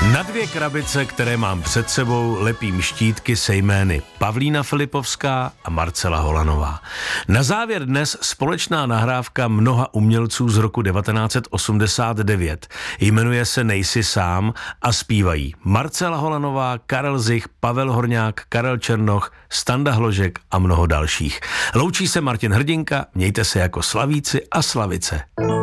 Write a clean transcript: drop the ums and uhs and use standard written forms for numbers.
Na 2 krabice, které mám před sebou, lepím štítky se jmény Pavlína Filipovská a Marcela Holanová. Na závěr dnes společná nahrávka mnoha umělců z roku 1989. Jmenuje se Nejsi sám a zpívají Marcela Holanová, Karel Zich, Pavel Horňák, Karel Černoch, Standa Hložek a mnoho dalších. Loučí se Martin Hrdinka, mějte se jako slavíci a slavice.